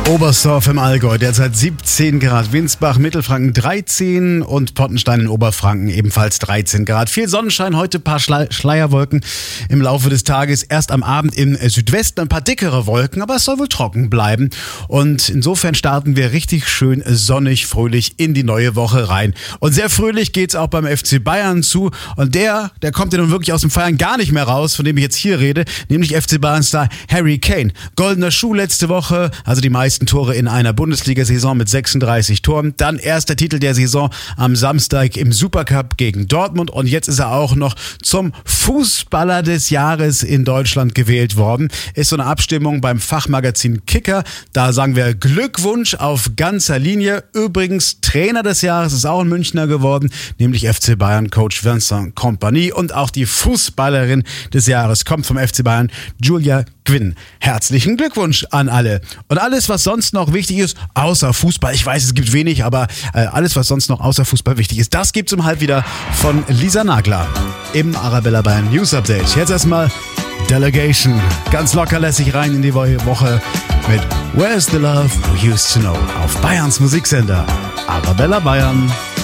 Oberstdorf im Allgäu, derzeit 17 Grad. Winsbach, Mittelfranken 13 und Pottenstein in Oberfranken ebenfalls 13 Grad. Viel Sonnenschein, heute ein paar Schleierwolken im Laufe des Tages. Erst am Abend im Südwesten ein paar dickere Wolken, aber es soll wohl trocken bleiben. Und insofern starten wir richtig schön sonnig, fröhlich in die neue Woche rein. Und sehr fröhlich geht's auch beim FC Bayern zu. Und der kommt ja nun wirklich aus dem Feiern gar nicht mehr raus, von dem ich jetzt hier rede, nämlich FC Bayern-Star Harry Kane. Goldener Schuh letzte Woche, also die meisten Tore in einer Bundesliga-Saison mit 36 Toren. Dann erster Titel der Saison am Samstag im Supercup gegen Dortmund. Und jetzt ist er auch noch zum Fußballer des Jahres in Deutschland gewählt worden. Ist so eine Abstimmung beim Fachmagazin Kicker. Da sagen wir Glückwunsch auf ganzer Linie. Übrigens Trainer des Jahres ist auch ein Münchner geworden, nämlich FC Bayern-Coach Vincent Kompany. Und auch die Fußballerin des Jahres kommt vom FC Bayern, Julia Gwynn. Herzlichen Glückwunsch an alle. Und alles, was sonst noch wichtig ist, außer Fußball, ich weiß, es gibt wenig, aber alles, was sonst noch außer Fußball wichtig ist, das gibt's um halb wieder von Lisa Nagler im Arabella Bayern News Update. Jetzt erstmal Delegation. Ganz locker lässig rein in die Woche mit Where's the Love We Used to Know auf Bayerns Musiksender Arabella Bayern.